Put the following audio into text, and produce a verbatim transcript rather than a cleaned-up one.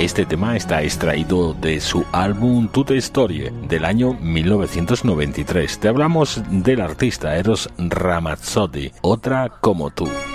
Este tema está extraído de su álbum Toute Storie del año mil novecientos noventa y tres. Te hablamos del artista Eros Ramazzotti, Otra como tú.